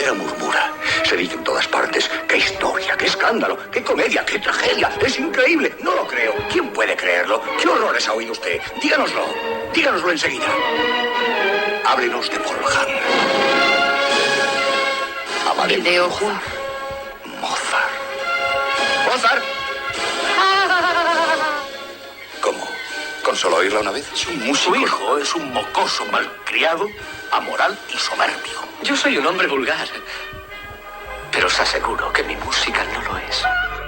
entera murmura. Se dice en todas partes, qué historia, qué escándalo, qué comedia, qué tragedia. Es increíble, no lo creo. ¿Quién puede creerlo? ¿Qué horrores ha oído usted? Díganoslo enseguida. Háblenos de Wolfgang. El de Ojun. Mozart. ¡Mozart! ¿Cómo? ¿Con solo oírla una vez? Es un músico. Su hijo es un mocoso malcriado, amoral y soberbio. Yo soy un hombre vulgar, pero os aseguro que mi música no lo es.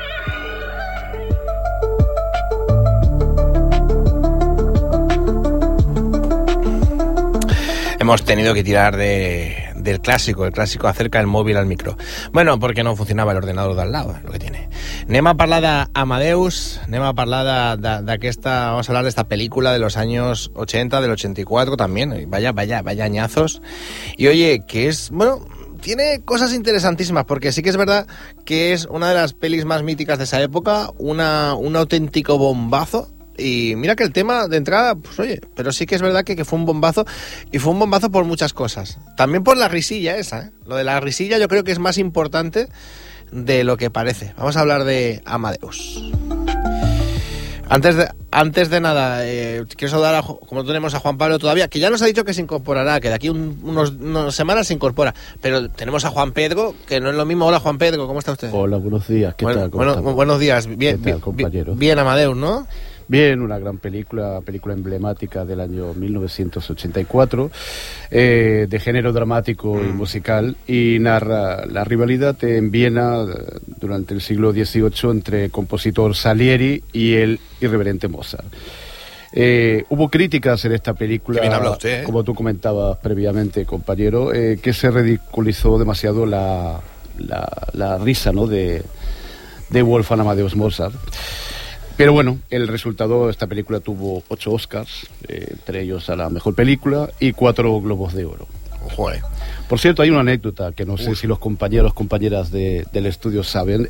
Hemos tenido que tirar del clásico. El clásico acerca el móvil al micro. Bueno, porque no funcionaba el ordenador de al lado, lo que tiene. Anem a parlar d'Amadeus, anem a parlar d'aquesta... Vamos a hablar de esta película de los años 80, del 84 también. Vaya añazos. Y oye, que es... Bueno, tiene cosas interesantísimas, porque sí que es verdad que es una de las pelis más míticas de esa época, un auténtico bombazo. Y mira que el tema de entrada, pues oye, pero sí que es verdad que fue un bombazo, y fue un bombazo por muchas cosas. También por la risilla esa, ¿eh? Lo de la risilla yo creo que es más importante de lo que parece. Vamos a hablar de Amadeus. Antes de nada, quiero saludar como tenemos a Juan Pablo todavía, que ya nos ha dicho que se incorporará, que de aquí unas semanas se incorpora, pero tenemos a Juan Pedro, que no es lo mismo. Hola, Juan Pedro, ¿cómo está usted? Hola, buenos días, ¿qué tal? Buenos días, bien, ¿Qué tal, compañero? Bien, Amadeus, ¿no? Bien, una gran película emblemática del año 1984, de género dramático y musical, y narra la rivalidad en Viena durante el siglo XVIII entre el compositor Salieri y el irreverente Mozart. Hubo críticas en esta película, bien habla usted, como tú comentabas previamente, compañero, que se ridiculizó demasiado la risa, ¿no?, de Wolfgang Amadeus Mozart. Pero bueno, el resultado, esta película tuvo 8 Oscars, entre ellos a la mejor película, y 4 Globos de Oro. Joder. Por cierto, hay una anécdota que no sé si los compañeras del estudio saben.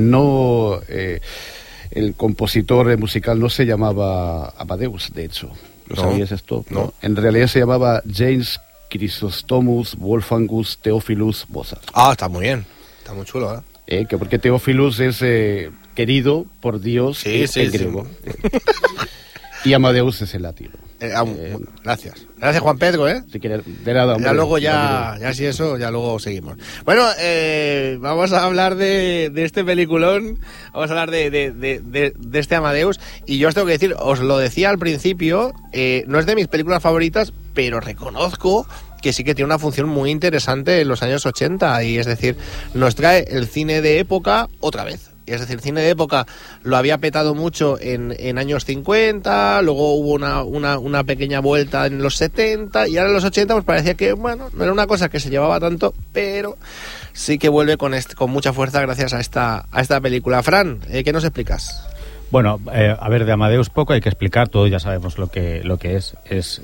El compositor musical no se llamaba Amadeus, de hecho. ¿Lo sabías esto? No. En realidad se llamaba James Chrysostomus Wolfgangus Theophilus Mozart. Ah, está muy bien. Está muy chulo, ¿eh? Que porque Theophilus es querido por Dios en griego. Sí. Y Amadeus es el latino. Gracias. Gracias, Juan Pedro, ¿eh? Si quieres, de nada, hombre. Ya luego, ya si eso, ya luego seguimos. Bueno, vamos a hablar de este peliculón, vamos a hablar de este Amadeus, y yo os tengo que decir, os lo decía al principio, no es de mis películas favoritas, pero reconozco que sí que tiene una función muy interesante en los años 80, y es decir, nos trae el cine de época otra vez. Es decir, el cine de época lo había petado mucho en años 50, luego hubo una pequeña vuelta en los 70, y ahora en los 80 pues parecía que, bueno, no era una cosa que se llevaba tanto, pero sí que vuelve con mucha fuerza gracias a esta película. Fran, ¿qué nos explicas? Bueno, a ver, de Amadeus poco hay que explicar, todos ya sabemos lo que es